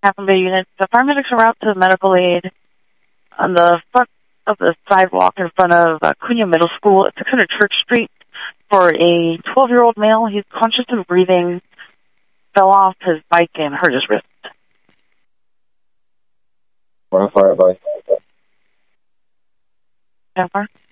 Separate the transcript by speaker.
Speaker 1: Half Bay unit. The paramedics are out to medical aid on the front of the sidewalk in front of Cunha Middle School at 600 Church Street for a 12-year-old male. He's conscious and breathing, fell off his bike and hurt his wrist.
Speaker 2: Fire, bye.
Speaker 1: Jennifer?